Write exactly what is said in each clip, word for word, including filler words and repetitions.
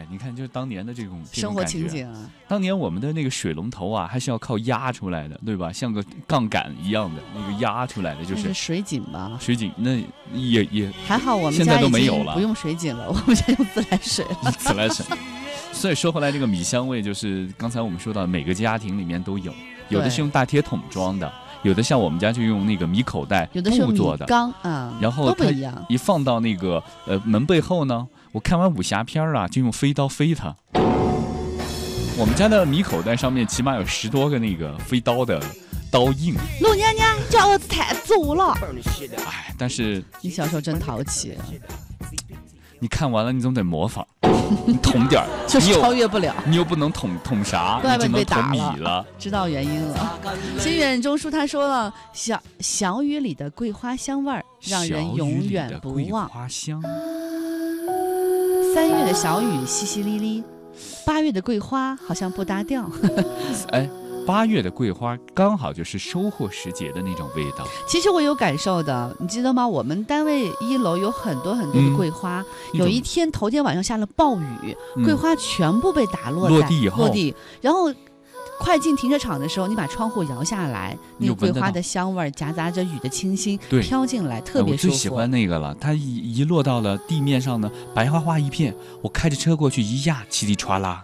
你看，就是当年的这种生活情景啊。 当年我们的那个水龙头啊，还是要靠压出来的，对吧？像个杠杆一样的那个压出来的，就是是水井吧？ 水井那也也还好，我们现在都没有了， 不用水井了，我们家用自来水了。 自来水。所以说回来，这个米香味就是刚才我们说到，每个家庭里面都有，有的是用大铁桶装的。有的像我们家就用那个米口袋布做的缸啊， 然后它一放到那个呃门背后呢，我看完武侠片啊，就用飞刀飞它。我们家的米口袋上面起码有十多个那个飞刀的刀印。 陆娘娘，这儿子太足了。 哎，但是你小时候真淘气。 你看完了，你总得模仿，你捅点儿， 就是超越不了。 你又不能捅捅啥，你只能捅米了。 知道原因了。心远中书他说了，小小雨里的桂花香味儿，让人永远不忘。 花香。 三月的小雨淅淅沥沥，八月的桂花好像不搭调。 哎。八月的桂花刚好就是收获时节的那种味道。 其实我有感受的，你记得吗？我们单位一楼有很多很多的桂花，嗯、有一天头天晚上下了暴雨，嗯、桂花全部被打落在落地以后， 落地，然后快进停车场的时候，你把窗户摇下来，那个桂花的香味夹杂着雨的清新飘进来，特别舒服。 我最喜欢那个了，它一一落到了地面上呢，白花花一片，我开着车过去一压，稀里唰啦。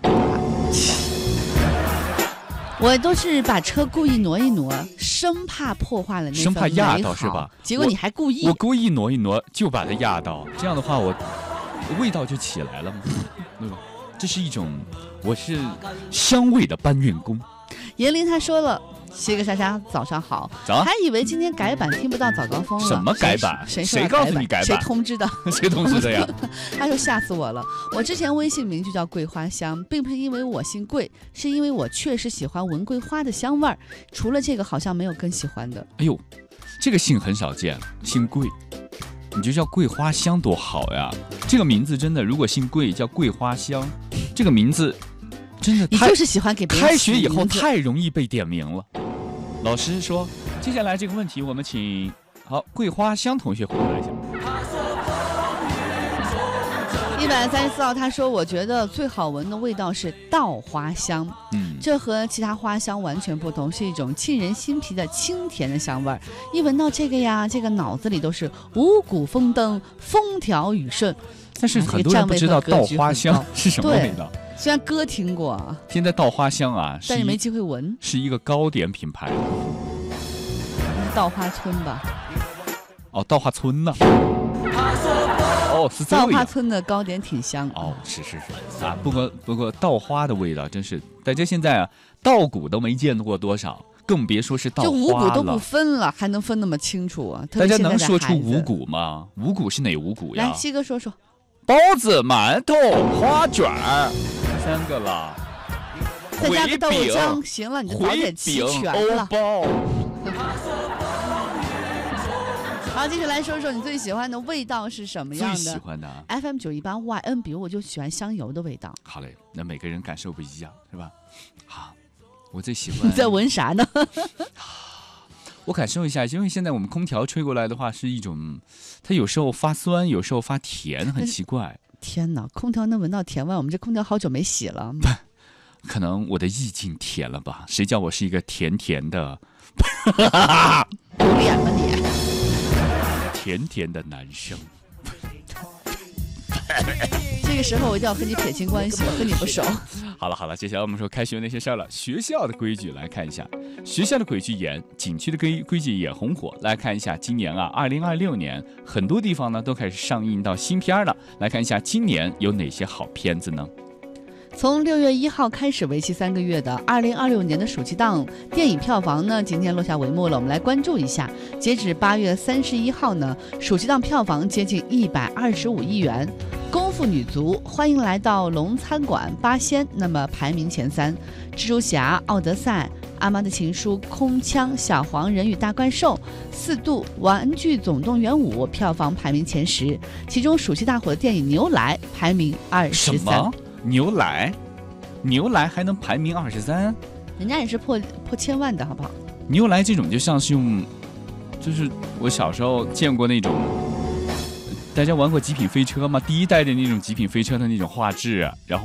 我都是把车故意挪一挪，生怕破坏了那份美好， 生怕压到是吧？ 结果你还故意， 我, 我故意挪一挪就把它压到，这样的话我味道就起来了嘛，对吧？这是一种，我是香味的搬运工。 严玲她说了。谢个莎莎，早上好。 早。 还以为今天改版听不到早高峰了。 什么改版？ 谁谁告诉你改版？ 谁通知的？ 谁通知的呀？ 他说吓死我了。我之前微信名就叫桂花香，并不是因为我姓桂，是因为我确实喜欢闻桂花的香味儿。除了这个，好像没有更喜欢的。 哎呦，这个姓很少见，姓桂，你就叫桂花香多好呀！这个名字真的，如果姓桂叫桂花香，这个名字真的， 你就是喜欢给别人开学以后太容易被点名了。老师说，接下来这个问题我们请好桂花香同学回答一下。 一百三十四号他说，我觉得最好闻的味道是稻花香，嗯，这和其他花香完全不同，是一种沁人心脾的清甜的香味儿。一闻到这个呀，这个脑子里都是五谷丰登，风调雨顺。 但是很多人不知道稻花香是什么味道。 虽然歌听过， 现在稻花香啊， 但是没机会闻， 是一个糕点品牌。 稻花村吧？ 哦，稻花村呢、啊？哦，是这稻花村的糕点挺香。 哦，是是是啊，不过不过稻花的味道真是，大家现在啊，稻谷都没见过多少，更别说是稻花了。 就五谷都不分了，还能分那么清楚啊？ 大家能说出五谷吗？五谷是哪五谷呀？ 来，西哥说说。 包子、馒头、花卷儿，三个了。 再加个豆浆，行了，你的早点齐全了。 包。 好，接下来说说你最喜欢的味道是什么样的？ 最喜欢的 F M 九一八 Y N， 比如我就喜欢香油的味道。 好嘞，那每个人感受不一样，是吧？好，我最喜欢。 你在闻啥呢？ 我感受一下，因为现在我们空调吹过来的话是一种，它有时候发酸，有时候发甜，很奇怪。 天哪，空调能闻到甜味，我们这空调好久没洗了。 可能我的意境甜了吧？谁叫我是一个甜甜的， 有脸吗你？ 甜甜的男生。 这个时候我一定要和你撇清关系，我和你不熟。 好了好了，接下来我们说开学那些事儿了。学校的规矩来看一下，学校的规矩严，景区的规规矩也红火。来看一下今年啊，二零二六年很多地方呢都开始上映到新片了。来看一下今年有哪些好片子呢？ 从六月一号开始，为期三个月的二零二六年的暑期档电影票房呢，今天落下帷幕了。我们来关注一下，截止八月三十一号呢，暑期档票房接近一百二十五亿元。功夫女足欢迎来到龙餐馆八仙，那么排名前三。蜘蛛侠、奥德赛、阿妈的情书、空枪、小黄人与大怪兽、四度、玩具总动员五票房排名前十。其中暑期大火的电影牛来排名二十三。 牛来，牛来还能排名二十三？ 人家也是破破千万的，好不好？ 牛来这种就像是用，就是我小时候见过那种，大家玩过极品飞车吗？第一代的那种极品飞车的那种画质，然后。